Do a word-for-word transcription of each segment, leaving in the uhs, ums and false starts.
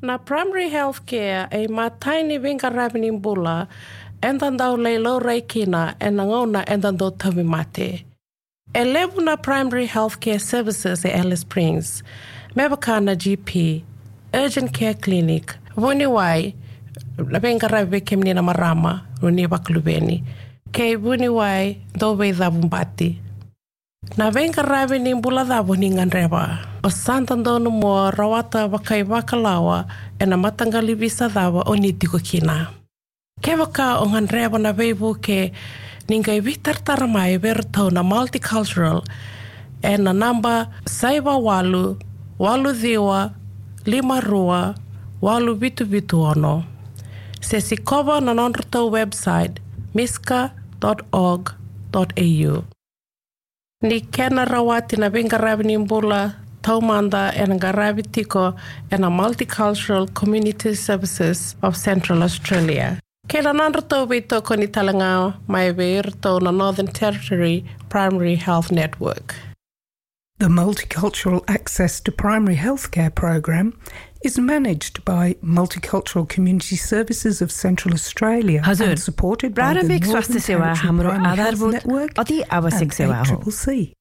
Na primary health care e mataini vinga ravini bula endandau leilo reikina e nangona endandau tawi mate. E levu na primary health care services e Alice Springs, mebaka G P, urgent care clinic, vuni wai, labenga ravi kemni na marama, runi baklubeni, ke vuni wai dowe dhavumbati. Na venga ravi ni bula dhavu ni nganreba. O santando no mo rawata wakai wakalawa e na matangali visa dhawa o ni tiko kina. Ke waka o nganreba na veivu ke ningai vitartara mai verto na multicultural e na namba saiwa walu, walu dhiwa, lima rua, walu vitu vitu ono. Se si kova na nonroto website miska dot org dot a u. Ni kena rawati na venga ravi ni mbula taumanda e nga ravi tiko e na Multicultural Community Services of Central Australia. Kena nanroto vito ko ni talanga mai veirto na Northern Territory Primary Health Network. The Multicultural Access to Primary Healthcare program is managed by Multicultural Community Services of Central Australia and supported by the Northern Territory Primary Health Network and A C C C.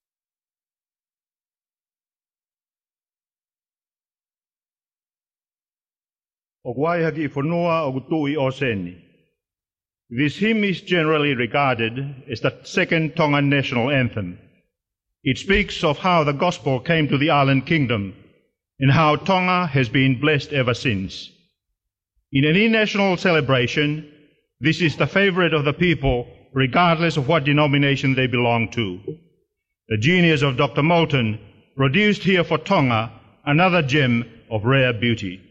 O Waiaki Whanua o Gutui o Seni. This hymn is generally regarded as the second Tongan national anthem. It speaks of how the gospel came to the island kingdom and how Tonga has been blessed ever since. In any national celebration, this is the favorite of the people, regardless of what denomination they belong to. The genius of Doctor Moulton produced here for Tonga another gem of rare beauty.